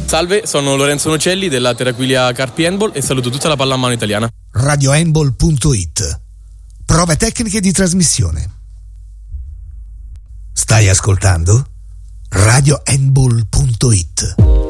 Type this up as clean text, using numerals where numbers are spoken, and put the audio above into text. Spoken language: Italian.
Salve, sono Lorenzo Nocelli della Terraquilia Carpi Handball e saluto tutta la pallamano italiana. radiohandball.it. Prove tecniche di trasmissione. Stai ascoltando? radiohandball.it.